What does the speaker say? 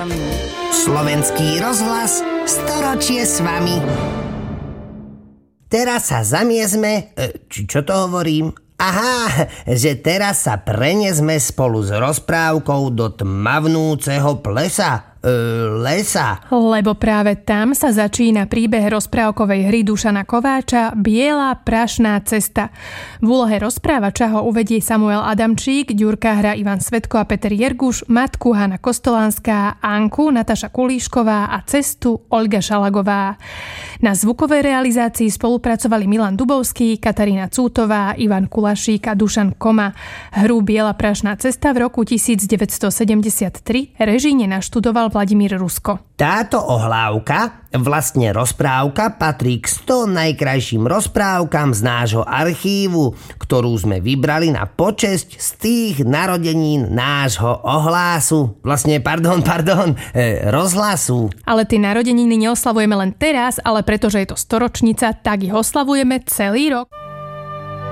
Slovenský rozhlas, storočie s vami. Teraz sa zamiesme, čo to hovorím? Aha, že teraz sa preniesme spolu s rozprávkou do tmavnúceho lesa. Lebo práve tam sa začína príbeh rozprávkovej hry Dušana Kováča Biela prašná cesta. V úlohe rozprávača ho uvedie Samuel Adamčík, Ďurka hra Ivan Svetko a Peter Jerguš, matku Hana Kostolánska, Anku Nataša Kulíšková a cestu Olga Šalagová. Na zvukovej realizácii spolupracovali Milan Dubovský, Katarína Cútová, Ivan Kulašík a Dušan Koma. Hru Biela prašná cesta v roku 1973 režíne naštudoval Vladimír Rusko. Táto ohlávka, vlastne rozprávka, patrí k 100 najkrajším rozprávkam z nášho archívu, ktorú sme vybrali na počesť z tých narodenín nášho rozhlasu. Ale tie narodeniny neoslavujeme len teraz, ale pretože je to storočnica, tak ich oslavujeme celý rok.